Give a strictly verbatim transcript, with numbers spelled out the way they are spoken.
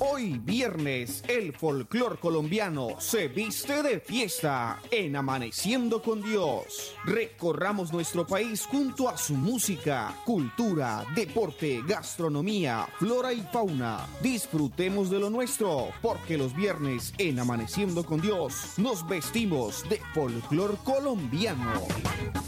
Hoy viernes, el folclor colombiano se viste de fiesta en Amaneciendo con Dios. Recorramos nuestro país junto a su música, cultura, deporte, gastronomía, flora y fauna. Disfrutemos de lo nuestro, porque los viernes en Amaneciendo con Dios nos vestimos de folclor colombiano.